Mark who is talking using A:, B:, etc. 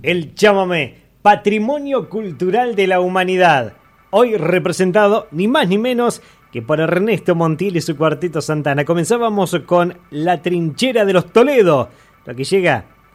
A: el chamamé, patrimonio cultural de la humanidad. Hoy representado ni más ni menos que por Ernesto Montiel y su Cuarteto Santana. Comenzábamos con La Trinchera de los Toledo, lo que llega